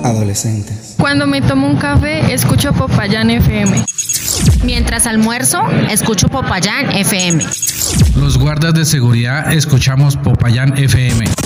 adolescentes. Cuando me tomo un café, escucho Popayán FM. Mientras almuerzo, escucho Popayán FM. Los guardas de seguridad escuchamos Popayán FM.